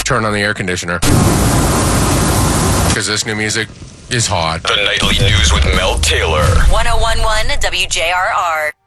turn on the air conditioner. Because this new music is hot. The Nightly News with Mel Taylor. 1011 WJRR.